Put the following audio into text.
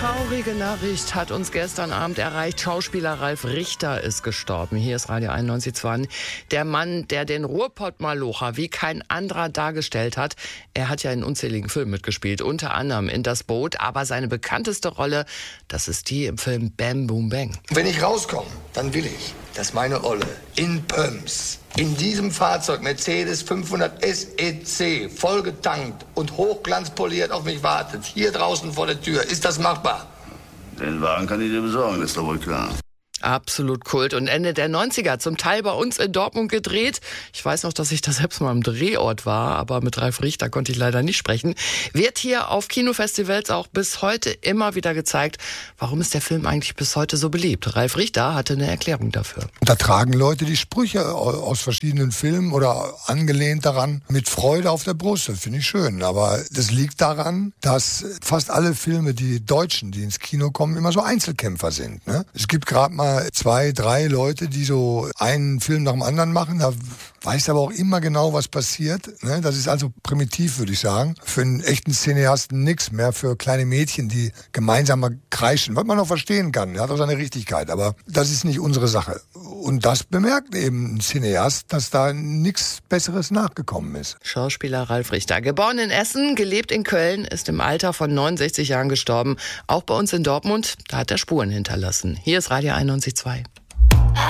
Traurige Nachricht hat uns gestern Abend erreicht. Schauspieler Ralf Richter ist gestorben. Hier ist Radio 91.2. Der Mann, der den Ruhrpott-Malocher wie kein anderer dargestellt hat. Er hat ja in unzähligen Filmen mitgespielt, unter anderem in Das Boot. Aber seine bekannteste Rolle, das ist die im Film Bam Boom Bang. Wenn ich rauskomme, dann will ich, dass meine Olle in Pöms in diesem Fahrzeug Mercedes 500 SEC vollgetankt und hochglanzpoliert auf mich wartet. Hier draußen vor der Tür. Ist das machbar? Den Wagen kann ich dir besorgen, ist doch wohl klar. Absolut Kult. Und Ende der 90er zum Teil bei uns in Dortmund gedreht. Ich weiß noch, dass ich da selbst mal am Drehort war, aber mit Ralf Richter konnte ich leider nicht sprechen. Wird hier auf Kinofestivals auch bis heute immer wieder gezeigt. Warum ist der Film eigentlich bis heute so beliebt? Ralf Richter hatte eine Erklärung dafür. Da tragen Leute die Sprüche aus verschiedenen Filmen oder angelehnt daran mit Freude auf der Brust. Das finde ich schön. Aber das liegt daran, dass fast alle Filme, die Deutschen, die ins Kino kommen, immer so Einzelkämpfer sind. Ne? Es gibt gerade mal 2, 3 Leute, die so einen Film nach dem anderen machen. Da weiß aber auch immer genau, was passiert. Das ist also primitiv, würde ich sagen. Für einen echten Cineasten nichts mehr. Für kleine Mädchen, die gemeinsam mal kreischen. Was man noch verstehen kann. Der hat auch seine Richtigkeit. Aber das ist nicht unsere Sache. Und das bemerkt eben ein Cineast, dass da nichts Besseres nachgekommen ist. Schauspieler Ralf Richter. Geboren in Essen, gelebt in Köln, ist im Alter von 69 Jahren gestorben. Auch bei uns in Dortmund, da hat er Spuren hinterlassen. Hier ist Radio 91.2.